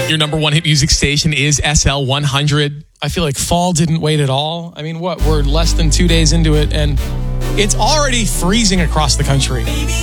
Your number one hit music station is SL 100. I feel like fall didn't wait at all. I mean, we're less than 2 days into it, and it's already freezing across the country.